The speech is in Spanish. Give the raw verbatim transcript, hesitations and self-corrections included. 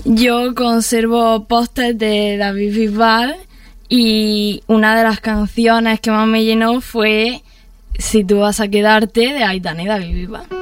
Yo conservo pósters de David Bisbal y una de las canciones que más me llenó fue Si tú vas a quedarte, de Aitana y David Bisbal.